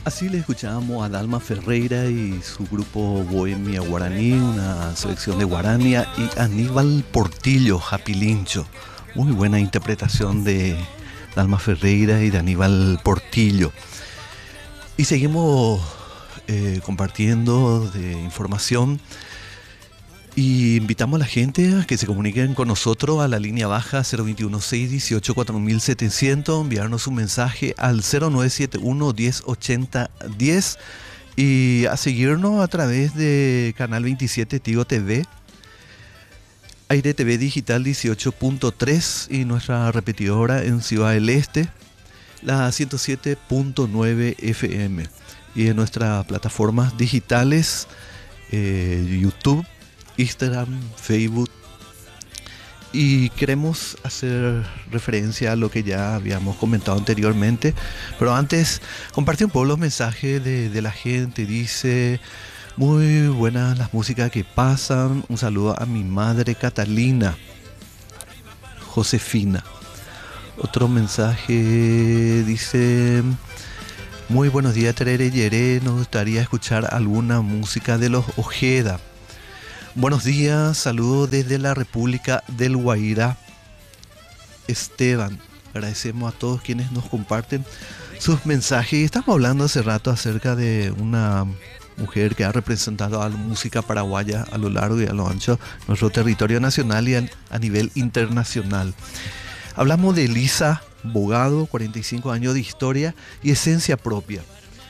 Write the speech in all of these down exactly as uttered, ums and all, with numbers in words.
Así le escuchábamos a Dalma Ferreira y su grupo Bohemia Guaraní, una selección de Guarania, y Aníbal Portillo, Japilincho. Muy buena interpretación de Dalma Ferreira y de Aníbal Portillo. Y seguimos eh, compartiendo de información. Y invitamos a la gente a que se comuniquen con nosotros a la línea baja cero veintiuno, seiscientos dieciocho, cuatro mil setecientos, enviarnos un mensaje al cero nueve siete uno, diez ochenta, diez y a seguirnos a través de Canal veintisiete Tigo T V, Aire T V Digital dieciocho punto tres y nuestra repetidora en Ciudad del Este, la ciento siete punto nueve F M. Y en nuestras plataformas digitales, eh, YouTube, Instagram, Facebook, y queremos hacer referencia a lo que ya habíamos comentado anteriormente, pero antes compartir un poco los mensajes de, de la gente. Dice: muy buenas las músicas que pasan, un saludo a mi madre Catalina, Josefina. Otro mensaje dice: muy buenos días Terere Yeré, nos gustaría escuchar alguna música de los Ojeda. Buenos días, saludos desde la República del Guairá, Esteban. Agradecemos a todos quienes nos comparten sus mensajes. Estamos hablando hace rato acerca de una mujer que ha representado a la música paraguaya a lo largo y a lo ancho de nuestro territorio nacional y a nivel internacional. Hablamos de Elisa Bogado, cuarenta y cinco años de historia y esencia propia.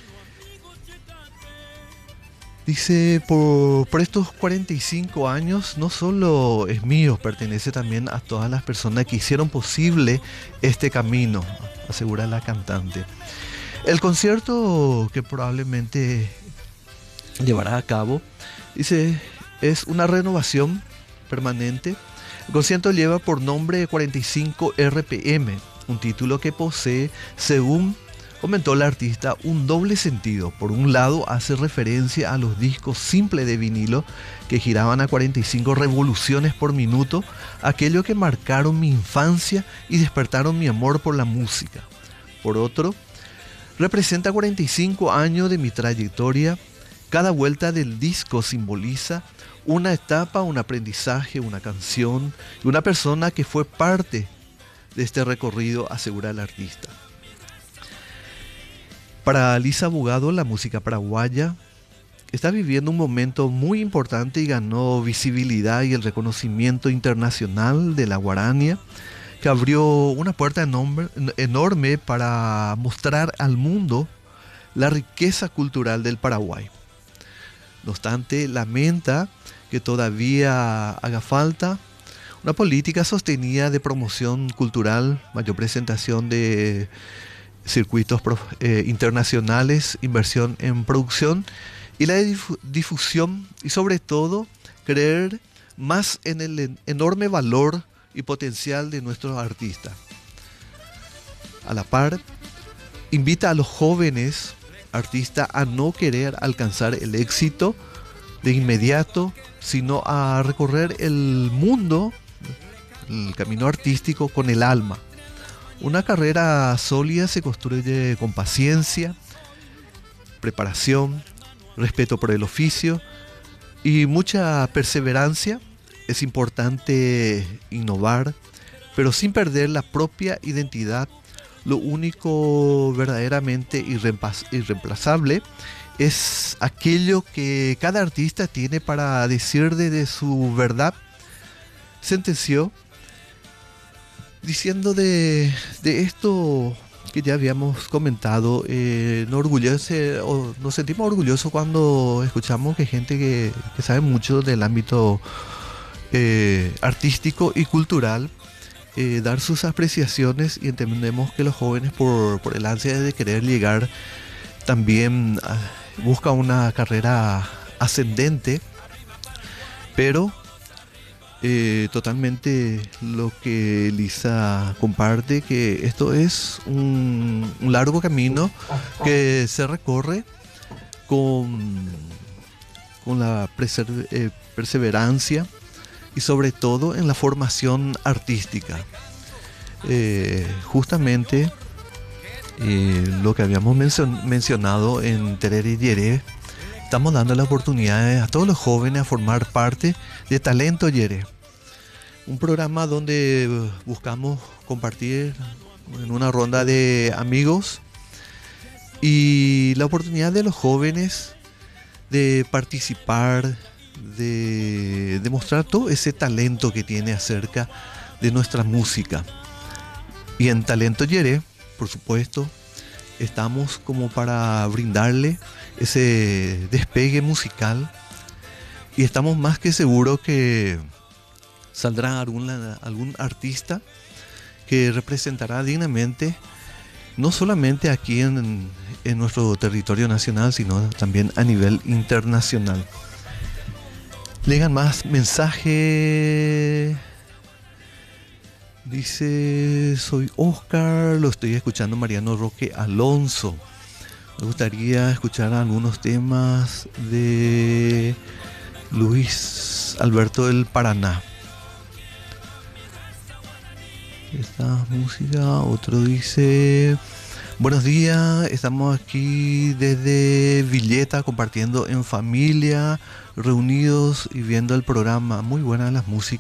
Dice, por, por estos cuarenta y cinco años no solo es mío, pertenece también a todas las personas que hicieron posible este camino, asegura la cantante. El concierto que probablemente llevará a cabo, dice, es una renovación permanente. El concierto lleva por nombre cuarenta y cinco R P M, un título que posee, según comentó la artista, un doble sentido. Por un lado, hace referencia a los discos simples de vinilo que giraban a cuarenta y cinco revoluciones por minuto, aquellos que marcaron mi infancia y despertaron mi amor por la música. Por otro, representa cuarenta y cinco años de mi trayectoria. Cada vuelta del disco simboliza una etapa, un aprendizaje, una canción y una persona que fue parte de este recorrido, asegura el artista. Para Elisa Bogado, la música paraguaya está viviendo un momento muy importante y ganó visibilidad y el reconocimiento internacional de la Guarania, que abrió una puerta enorme, enorme para mostrar al mundo la riqueza cultural del Paraguay. No obstante, lamenta que todavía haga falta una política sostenida de promoción cultural, mayor presentación de circuitos eh, internacionales, inversión en producción y la difu difusión, y sobre todo creer más en el en enorme valor y potencial de nuestros artistas. A la par, invita a los jóvenes artistas a no querer alcanzar el éxito de inmediato, sino a recorrer el mundo, el camino artístico, con el alma. Una carrera sólida se construye con paciencia, preparación, respeto por el oficio y mucha perseverancia. Es importante innovar, pero sin perder la propia identidad. Lo único verdaderamente irreemplazable es aquello que cada artista tiene para decir desde su verdad, sentenció, diciendo de, de esto que ya habíamos comentado. Eh, nos, orgullece, o nos sentimos orgullosos cuando escuchamos que gente que, que sabe mucho del ámbito eh, artístico y cultural eh, dar sus apreciaciones, y entendemos que los jóvenes, por, por el ansia de querer llegar, también uh, buscan una carrera ascendente, pero Eh, totalmente lo que Elisa comparte, que esto es un, un largo camino que se recorre con, con la preser, eh, perseverancia y sobre todo en la formación artística. Eh, justamente eh, lo que habíamos mencion- mencionado en Terere y Yere, estamos dando la oportunidad a todos los jóvenes a formar parte de Talento Yere, un programa donde buscamos compartir en una ronda de amigos y la oportunidad de los jóvenes de participar, de demostrar todo ese talento que tiene acerca de nuestra música. Y en Talento Yere, por supuesto, estamos como para brindarle ese despegue musical y estamos más que seguros que saldrá algún, algún artista que representará dignamente no solamente aquí en, en nuestro territorio nacional, sino también a nivel internacional. Legan más mensaje. Dice, soy Oscar, lo estoy escuchando Mariano Roque Alonso. Me gustaría escuchar algunos temas de Luis Alberto del Paraná. Esta música, otro dice, buenos días, estamos aquí desde Villeta compartiendo en familia, reunidos y viendo el programa. Muy buenas las músicas.